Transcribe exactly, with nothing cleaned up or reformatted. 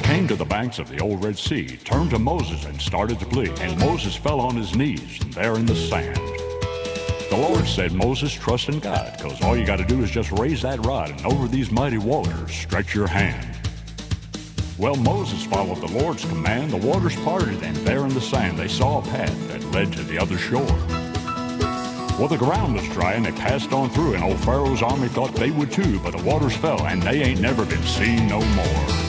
they came to the banks of the old Red Sea, turned to Moses and started to plead. And Moses fell on his knees there in the sand. The Lord said, Moses, trust in God, because all you got to do is just raise that rod, and over these mighty waters stretch your hand. Well, Moses followed the Lord's command. The waters parted, and there in the sand they saw a path that led to the other shore. Well, the ground was dry, and they passed on through, and old Pharaoh's army thought they would too, but the waters fell, and they ain't never been seen no more.